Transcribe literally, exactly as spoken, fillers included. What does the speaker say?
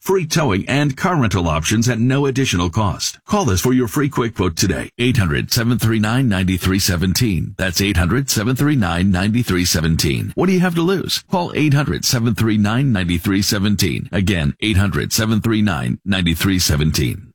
free towing, and car rental options at no additional cost. Call us for your free quick quote today. eight hundred, seven three nine, nine three one seven. That's eight hundred, seven three nine, nine three one seven. What do you have to lose? Call eight hundred, seven three nine, nine three one seven. Again, eight hundred, seven three nine, nine three one seven.